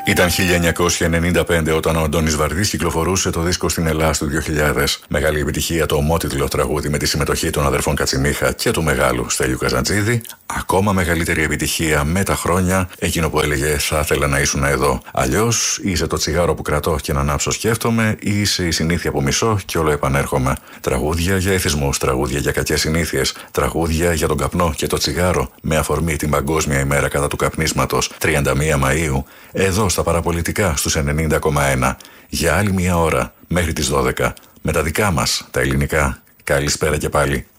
Ήταν 1995 όταν ο Αντώνης Βαρδής κυκλοφορούσε το δίσκο στην Ελλάδα του 2000. Μεγάλη επιτυχία το ομότιτλο τραγούδι με τη συμμετοχή των αδερφών Κατσιμίχα και του μεγάλου Στέλιου Καζαντζίδη. Ακόμα μεγαλύτερη επιτυχία με τα χρόνια εκείνο που έλεγε «Θα ήθελα να ήσουν εδώ». Αλλιώς είσαι το τσιγάρο που κρατώ και να ανάψω σκέφτομαι, ή είσαι η συνήθεια που μισώ και όλο επανέρχομαι. Τραγούδια για εθισμούς, τραγούδια για κακές συνήθειες, τραγούδια για τον καπνό και το τσιγάρο με αφορμή την Παγκόσμια ημέρα κατά του καπνίσματος 31 Μαΐου. Εδώ στα παραπολιτικά στους 90,1 για άλλη μια ώρα μέχρι τις 12 με τα δικά μας τα ελληνικά. Καλησπέρα και πάλι.